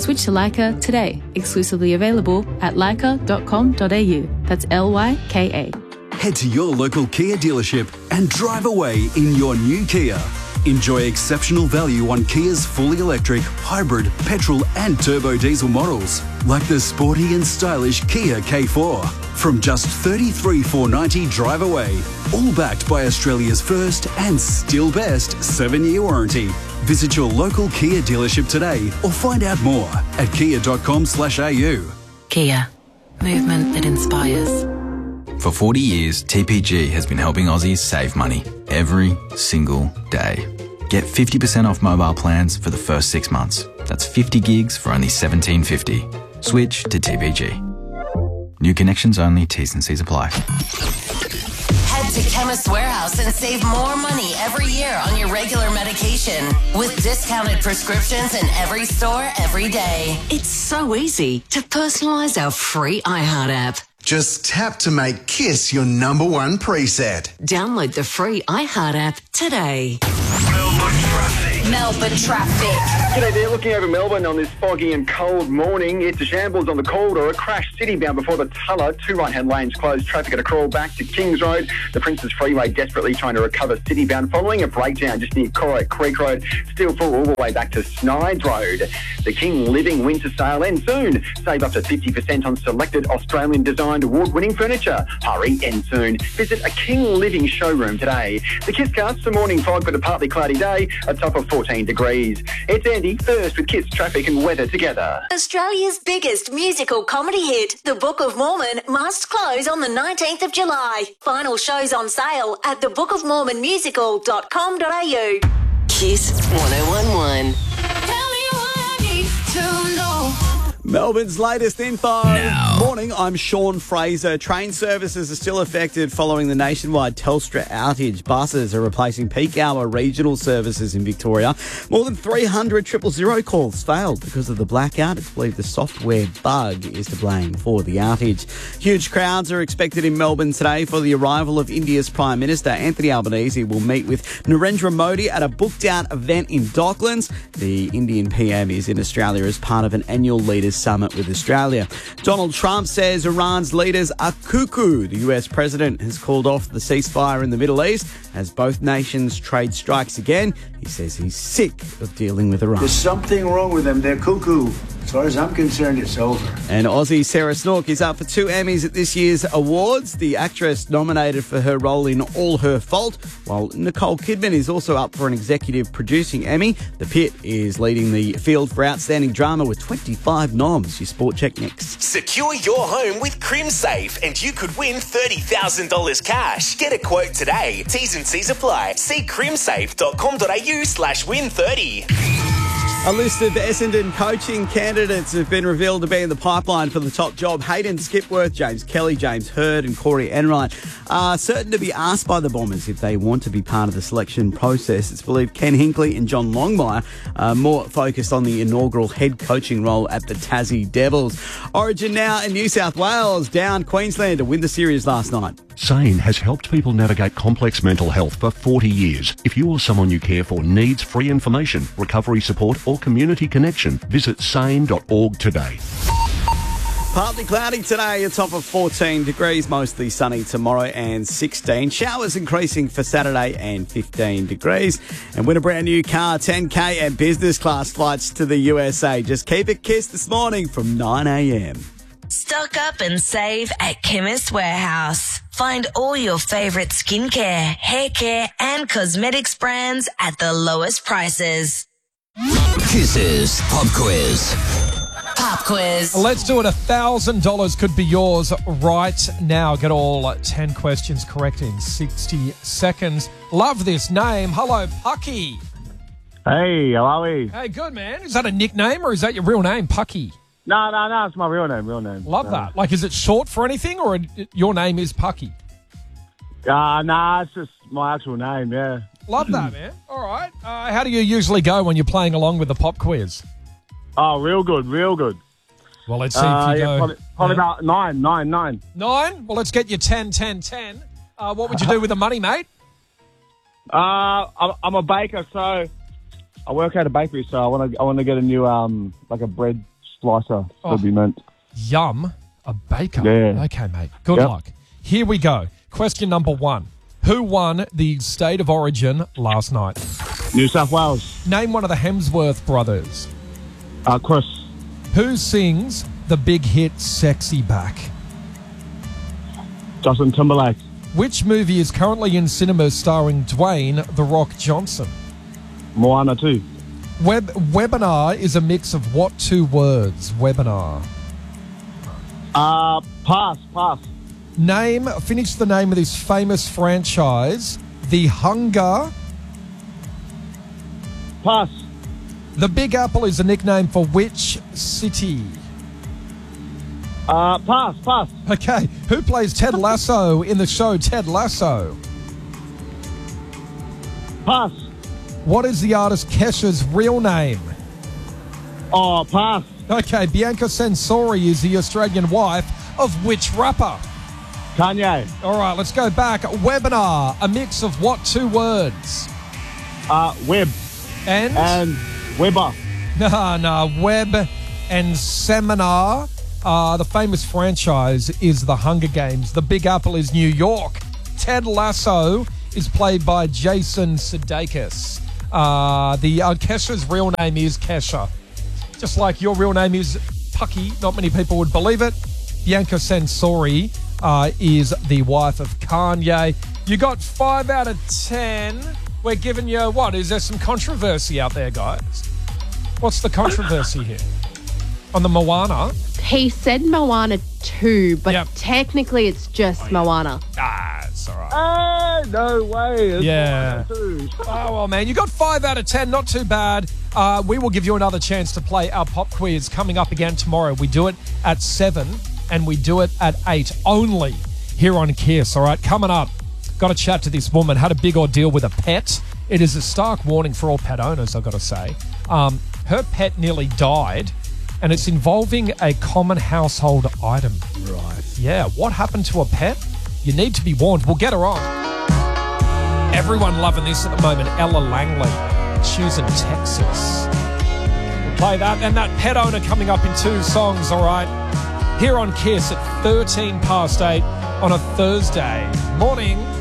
Switch to Leica today. Exclusively available at leica.com.au. That's Lyka. Head to your local Kia dealership and drive away in your new Kia. Enjoy exceptional value on Kia's fully electric, hybrid, petrol and turbo diesel models, like the sporty and stylish Kia K4. From just $33,490 drive away, all backed by Australia's first and still best 7-year warranty. Visit your local Kia dealership today or find out more at kia.com/au. Kia. Movement that inspires. For 40 years, TPG has been helping Aussies save money every single day. Get 50% off mobile plans for the first 6 months. That's 50 gigs for only $17.50. Switch to TPG. New connections only, T's and C's apply. Head to Chemist Warehouse and save more money every year on your regular medication with discounted prescriptions in every store every day. It's so easy to personalise our free iHeart app. Just tap to make KISS your number one preset. Download the free iHeart app today. Melbourne traffic. G'day there, looking over Melbourne on this foggy and cold morning. It's a shambles on the corridor. A crash city-bound before the Tulla. 2 right-hand lanes closed. Traffic at a crawl back to Kings Road. The Princes Freeway desperately trying to recover city-bound following a breakdown just near Corrie Creek Road. Still full all the way back to Snides Road. The King Living winter sale ends soon. Save up to 50% on selected Australian-designed award-winning furniture. Hurry, end soon. Visit a King Living showroom today. The KISScast, some morning fog but a partly cloudy day. A top of 14 degrees. It's Andy, first with KISS traffic and weather together. Australia's biggest musical comedy hit, The Book of Mormon, must close on the 19th of July. Final shows on sale at thebookofmormonmusical.com.au. KISS 1011. Melbourne's latest info. Now. Morning, I'm Sean Fraser. Train services are still affected following the nationwide Telstra outage. Buses are replacing peak hour regional services in Victoria. More than 300 000 calls failed because of the blackout. It's believed the software bug is to blame for the outage. Huge crowds are expected in Melbourne today for the arrival of India's Prime Minister. Anthony Albanese will meet with Narendra Modi at a booked-out event in Docklands. The Indian PM is in Australia as part of an annual Leaders Summit with Australia. Donald Trump says Iran's leaders are cuckoo. The US president has called off the ceasefire in the Middle East as both nations trade strikes again. He says he's sick of dealing with Iran. There's something wrong with them. They're cuckoo. As far as I'm concerned, it's over. And Aussie Sarah Snook is up for 2 Emmys at this year's awards. The actress nominated for her role in All Her Fault, while Nicole Kidman is also up for an executive producing Emmy. The Pit is leading the field for outstanding drama with 25 noms. Your Sport Check next. Secure your home with CrimSafe and you could win $30,000 cash. Get a quote today. T's and C's apply. See crimsafe.com.au/win30. A list of Essendon coaching candidates have been revealed to be in the pipeline for the top job. Hayden Skipworth, James Kelly, James Hird and Corey Enright are certain to be asked by the Bombers if they want to be part of the selection process. It's believed Ken Hinkley and John Longmire are more focused on the inaugural head coaching role at the Tassie Devils. Origin now in New South Wales, down Queensland to win the series last night. SANE has helped people navigate complex mental health for 40 years. If you or someone you care for needs free information, recovery support or community connection, visit sane.org today. Partly cloudy today, a top of 14 degrees, mostly sunny tomorrow and 16. Showers increasing for Saturday and 15 degrees. And win a brand new car, 10K and business class flights to the USA. Just keep it KISS this morning from 9 a.m. Stock up and save at Chemist Warehouse. Find all your favourite skincare, hair care and cosmetics brands at the lowest prices. KISS's Pop Quiz. Pop quiz. Let's do it. $1,000 could be yours right now. Get all 10 questions correct in 60 seconds. Love this name. Hello, Pucky. Hey, how are we? Hey, good, man. Is that a nickname or is that your real name, Pucky? No, it's my real name, Love that. Like, is it short for anything or your name is Pucky? It's just my actual name, yeah. Love that, man. All right. How do you usually go when you're playing along with the pop quiz? Oh, real good. Well, let's see if you go. Probably about 9. 9? Well, let's get you 10. What would you do with the money, mate? I'm a baker, so I work at a bakery, so I want to get a new, like a bread slicer would be meant. Yum, a baker. Yeah. Okay, mate. Good Yep. luck. Here we go. Question number 1. Who won the State of Origin last night? New South Wales. Name one of the Hemsworth brothers. Chris. Who sings the big hit Sexy Back? Justin Timberlake. Which movie is currently in cinemas starring Dwayne "The Rock" Johnson? Moana 2. Webinar is a mix of what 2 words? Webinar. Pass. Finish the name of this famous franchise. The Hunger. Pass. The Big Apple is a nickname for which city? Pass. Okay. Who plays Ted Lasso in the show Ted Lasso? Pass. What is the artist Kesha's real name? Pass. Okay. Bianca Censori is the Australian wife of which rapper? Kanye. All right, let's go back. Webinar, a mix of what 2 words? Web. And Weber. No, Web and Seminar. The famous franchise is The Hunger Games. The Big Apple is New York. Ted Lasso is played by Jason Sudeikis. Kesha's real name is Kesha. Just like your real name is Pucky. Not many people would believe it. Bianca Censori is the wife of Kanye. You got 5 out of 10. We're giving you what? Is there some controversy out there, guys? What's the controversy here? On the Moana? He said Moana 2, but technically it's just Moana. It's all right. No way. It's Yeah. Moana 2. Oh, well, man, you got 5 out of 10. Not too bad. We will give you another chance to play our pop quiz coming up again tomorrow. We do it at 7 and we do it at 8 only here on Kiss. All right, coming up, got to chat to this woman. Had a big ordeal with a pet. It is a stark warning for all pet owners, I've got to say. Her pet nearly died, and it's involving a common household item. Right. Yeah, what happened to a pet? You need to be warned. We'll get her on. Everyone loving this at the moment. Ella Langley, choosing Texas. We'll play that, and that pet owner coming up in 2 songs, all right? Here on Kiss at 13 past 8 on a Thursday morning.